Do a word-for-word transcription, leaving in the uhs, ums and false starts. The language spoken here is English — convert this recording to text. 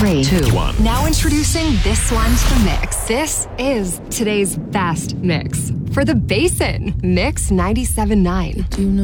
Three, two, one. Now introducing this one to the mix. This is today's best mix for the Basin Mix ninety-seven point nine. Do you know